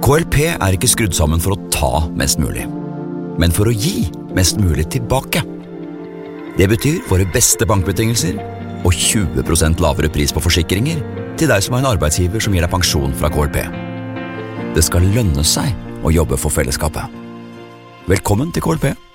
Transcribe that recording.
KLP er ikke skrudd sammen for å ta mest mulig, men for å gi mest mulig tilbake. Det betyr våre beste bankbetingelser og 20% lavere pris på forsikringer til deg som har en arbeidsgiver som gir deg pensjon fra KLP. Det skal lønne seg å jobbe for fellesskapet. Velkommen til KLP.